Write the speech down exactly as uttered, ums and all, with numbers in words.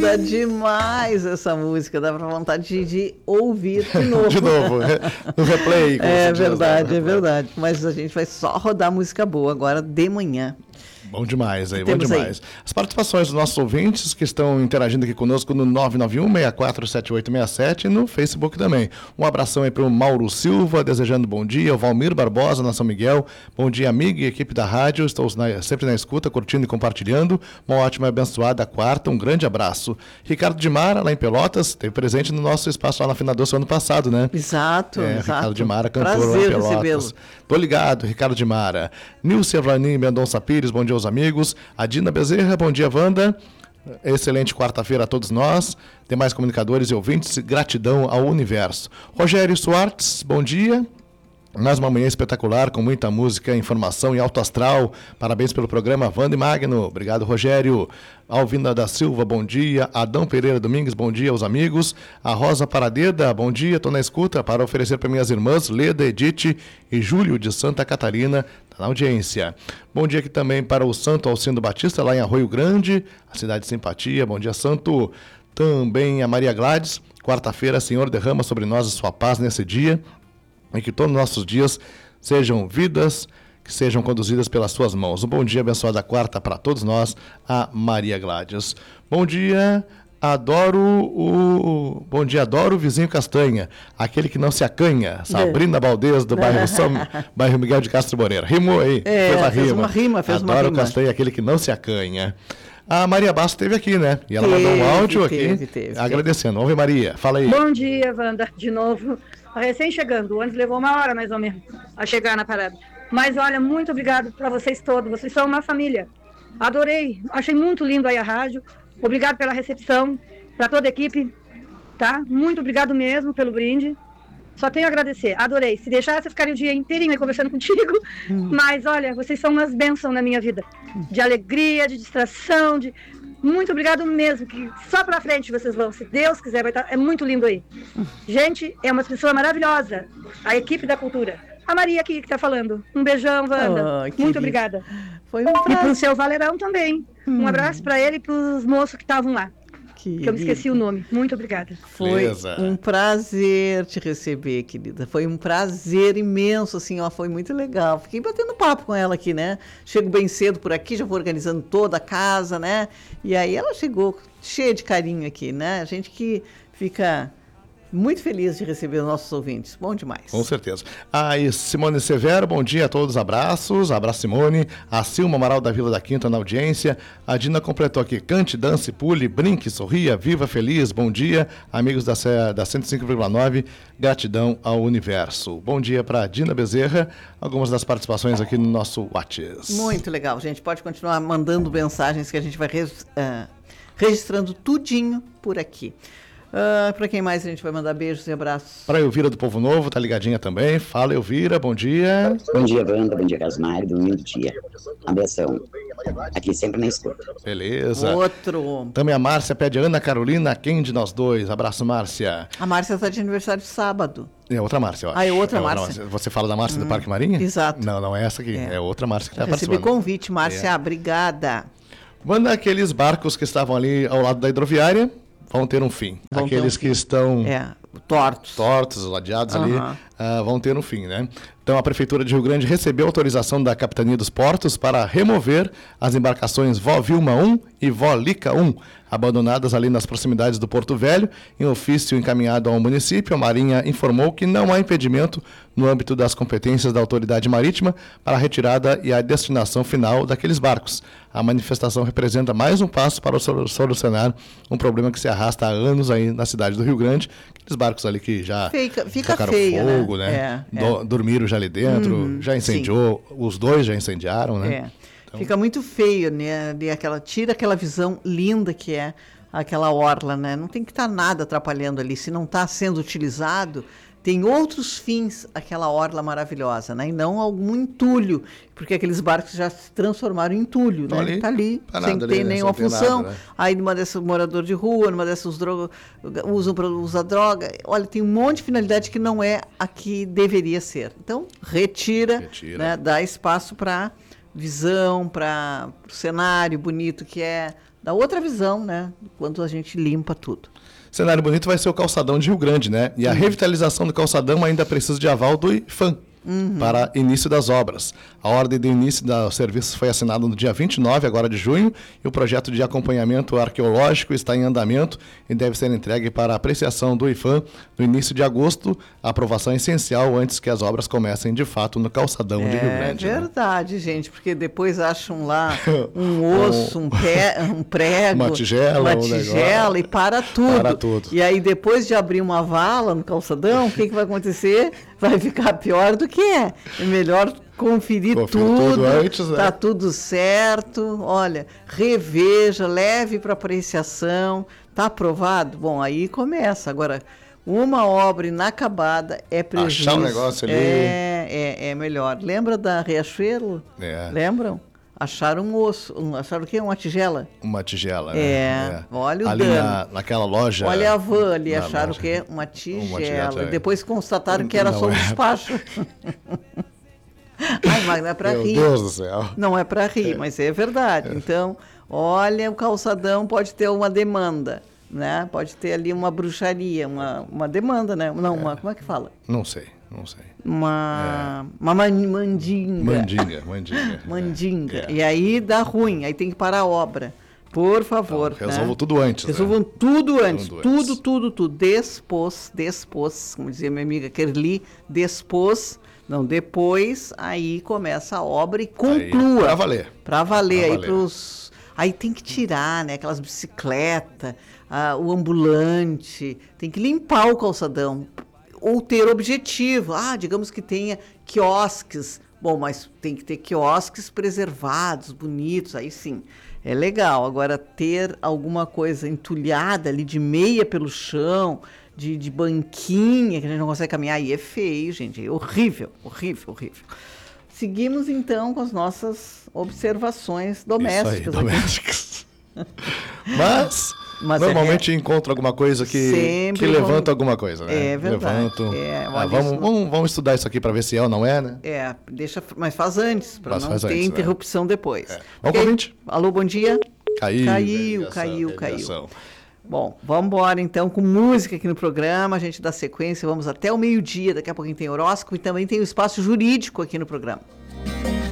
linda demais essa música, dá pra vontade de, de ouvir de novo. De novo, no replay. É verdade, diz, né? É verdade. Mas a gente vai só rodar música boa agora de manhã. Bom demais, aí, bom demais. Aí? As participações dos nossos ouvintes que estão interagindo aqui conosco no nove nove um, seis quatro sete oito seis sete e no Facebook também. Um abração aí para o Mauro Silva, desejando bom dia. O Valmir Barbosa, na São Miguel. Bom dia, amigo e equipe da rádio. Estou na, sempre na escuta, curtindo e compartilhando. Uma ótima e abençoada quarta. Um grande abraço. Ricardo de Mara, lá em Pelotas, teve presente no nosso espaço lá na Finadoce ano passado, né? Exato, é, exato. Ricardo de Mara, cantor lá em Pelotas. Tô ligado, Ricardo de Mara. Nilce Evlani Mendonça Pires, bom dia aos amigos. A Dina Bezerra, bom dia, Wanda. Excelente quarta-feira a todos nós. Demais comunicadores e ouvintes, gratidão ao universo. Rogério Soares, bom dia. Mais uma manhã espetacular, com muita música, informação e alto astral. Parabéns pelo programa, Wanda e Magno. Obrigado, Rogério. Alvina da Silva, bom dia. Adão Pereira Domingues, bom dia aos amigos. A Rosa Paradeda, bom dia. Estou na escuta para oferecer para minhas irmãs Leda, Edith e Júlio de Santa Catarina, na audiência. Bom dia aqui também para o Santo Alcindo Batista, lá em Arroio Grande, a cidade de simpatia. Bom dia, Santo. Também a Maria Gladys. Quarta-feira, Senhor, derrama sobre nós a sua paz nesse dia. E que todos os nossos dias sejam vidas que sejam conduzidas pelas suas mãos. Um bom dia, abençoada quarta para todos nós, a Maria Gladys. Bom dia, adoro o... Bom dia, adoro o vizinho Castanha, aquele que não se acanha. Sabrina Valdez, do bairro São... bairro Miguel de Castro Moreira. Rimou aí, é, fez a fez rima. uma rima, fez adoro uma rima. Adoro o Castanha, aquele que não se acanha. A Maria Bastos esteve aqui, né? E ela teve, mandou um áudio teve, aqui, teve, agradecendo. Vamos ver, Maria, fala aí. Bom dia, Wanda, de novo. Recém chegando, o ônibus levou uma hora mais ou menos a chegar na parada. Mas olha, muito obrigado para vocês todos, vocês são uma família. Adorei, achei muito lindo aí a rádio. Obrigado pela recepção, para toda a equipe, tá? Muito obrigado mesmo pelo brinde. Só tenho a agradecer, adorei. Se deixar, você ficaria o dia inteirinho aí conversando contigo. Hum. Mas olha, vocês são umas bênçãos na minha vida. De alegria, de distração, de... Muito obrigado mesmo, que só pra frente vocês vão, se Deus quiser, vai estar, é muito lindo aí. Gente, é uma pessoa maravilhosa, a equipe da cultura. A Maria aqui que tá falando. Um beijão, Wanda. Oh, muito obrigada. Foi um prazer. E pro seu Valerão também. Hum. Um abraço pra ele e pros moços que estavam lá. Que, que eu me esqueci o nome. Muito obrigada. Foi Beleza. um prazer te receber, querida. Foi um prazer imenso, assim, ó, foi muito legal. Fiquei batendo papo com ela aqui, né? Chego bem cedo por aqui, já vou organizando toda a casa, né? E aí ela chegou cheia de carinho aqui, né? A gente que fica muito feliz de receber os nossos ouvintes. Bom demais. Com certeza. A Simone Severo, bom dia a todos, abraços. Abraço, Simone. A Silma Amaral da Vila da Quinta na audiência. A Dina completou aqui. Cante, dance, pule, brinque, sorria, viva, feliz. Bom dia, amigos da, da cento e cinco vírgula nove. Gratidão ao universo. Bom dia para a Dina Bezerra. Algumas das participações aqui no nosso WhatsApp. Muito legal, gente. Pode continuar mandando mensagens que a gente vai res, uh, registrando tudinho por aqui. Uh, para quem mais a gente vai mandar beijos e abraços? Para a Elvira do Povo Novo, tá ligadinha também. Fala, Elvira, bom dia. Bom dia, Wanda, bom dia, Casmar, domingo dia. Abração. Aqui sempre na escuta. Beleza. Outro. Também a Márcia pede Ana Carolina, quem de nós dois? Abraço, Márcia. A Márcia está de aniversário sábado. É outra Márcia, eu acho. Ah, é outra é Márcia. Márcia. Você fala da Márcia hum, do Parque Marinha? Exato. Não, não é essa aqui. É, é outra Márcia que está participando. Recebi convite, Márcia. É. Obrigada. Manda aqueles barcos que estavam ali ao lado da hidroviária. Vão ter um fim. Vão Aqueles um fim. que estão é, tortos, tortos ladeados uhum. ali, uh, vão ter um fim, né? Então, a Prefeitura de Rio Grande recebeu autorização da Capitania dos Portos para remover as embarcações Vó Vilma um e Vó Lica um, abandonadas ali nas proximidades do Porto Velho. Em ofício encaminhado ao município, a Marinha informou que não há impedimento no âmbito das competências da Autoridade Marítima para a retirada e a destinação final daqueles barcos. A manifestação representa mais um passo para solucionar um problema que se arrasta há anos aí na cidade do Rio Grande. Aqueles barcos ali que já fica, fica tocaram feio, fogo, né? né? É, Do, é. Dormiram já ali dentro, hum, já incendiou, sim. Os dois já incendiaram, né? É. Então... Fica muito feio, né? De aquela, tira aquela visão linda que é aquela orla, né? Não tem que estar nada atrapalhando ali. Se não está sendo utilizado, tem outros fins aquela orla maravilhosa, né? E não algum entulho, porque aqueles barcos já se transformaram em entulho, né? Ali, tá ali, sem ter ali, nenhuma sem função. Nada, né? Aí numa dessas morador de rua, numa dessas drogas, usam para usar droga. Olha, tem um monte de finalidade que não é a que deveria ser. Então, retira, retira. Né? Dá espaço para visão, para o cenário bonito que é dá outra visão, né? Quando a gente limpa tudo. Cenário bonito vai ser o calçadão de Rio Grande, né? E a revitalização do calçadão ainda precisa de aval do I F A M. Uhum. Para início das obras. A ordem de início do serviço foi assinada no dia vinte e nove agora de junho e o projeto de acompanhamento arqueológico está em andamento e deve ser entregue para apreciação do I F A M no início de agosto. A aprovação é essencial antes que as obras comecem de fato no calçadão é de Rio Grande. É verdade, né? Gente, porque depois acham lá um osso, um, pé, um prego, uma tigela, uma um tigela e para tudo. para tudo. E aí depois de abrir uma vala no calçadão, o que, que vai acontecer? Vai ficar pior do que é. É melhor conferir Confira tudo, tudo antes, né? Tá tudo certo. Olha, reveja, leve para apreciação. Tá aprovado? Bom, aí começa. Agora, uma obra inacabada é prejuízo. Achar um negócio ali. É, é, é melhor. Lembra da Riachuelo? É. Lembram? Acharam um osso. Um, acharam o quê? Uma tigela? Uma tigela, É, né? olha o ali dano. Na, naquela loja... Olha a van ali, na acharam loja. o quê? Uma tigela. Uma tigela, é. Depois constataram que era Não só um é. despacho. Ai, mas não é para Meu rir. Deus do céu. Não é para rir, mas é verdade. Então, olha, o calçadão pode ter uma demanda, né? Pode ter ali uma bruxaria, uma, uma demanda, né? Não, uma, como é que fala? Não sei, não sei. Uma, uma man- mandinga. Mandinga, mandinga. Mandinga. É, é. E aí dá ruim, aí tem que parar a obra. Por favor. Então, resolvam né? tudo antes. Resolvam né? tudo antes. Tudo Tudo, antes. tudo, tudo. Despôs, despôs, como dizia minha amiga Kerli, despôs. Não, depois aí começa a obra e conclua. Aí, pra valer. Pra valer. Pra aí, valer. pros, aí tem que tirar, né? Aquelas bicicletas, ah, o ambulante. Tem que limpar o calçadão. Ou ter objetivo. Ah, digamos que tenha quiosques. Bom, mas tem que ter quiosques preservados, bonitos, aí sim. É legal. Agora, ter alguma coisa entulhada ali de meia pelo chão, de, de banquinha, que a gente não consegue caminhar, aí é feio, gente. É horrível, horrível, horrível. Seguimos, então, com as nossas observações domésticas. Isso aí, aqui. domésticas. Mas, Mas é normalmente encontro alguma coisa que, Sempre que levanta vamos- alguma coisa, né? É verdade. Levanto. É, Ah, olha, vamos, isso não- vamos, vamos estudar isso aqui para ver se é ou não é, né? É, deixa, mas faz antes, para Mas não faz ter antes, né? interrupção depois. É. Vamos com Ok? o ouvinte? Alô, bom dia. Caiu. Caiu, ligação, caiu, caiu. ligação. Bom, vamos embora então com música aqui no programa, a gente dá sequência, vamos até o meio-dia, daqui a pouquinho tem horóscopo e também tem o espaço jurídico aqui no programa.